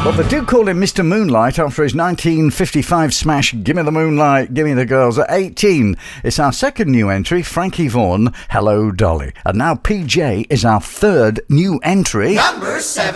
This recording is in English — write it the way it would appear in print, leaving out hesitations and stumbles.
Well, they do call him Mr. Moonlight after his 1955 smash Gimme the Moonlight, Gimme the Girls. At 18, it's our second new entry, Frankie Vaughan, Hello Dolly. And now PJ is our third new entry. Number 7.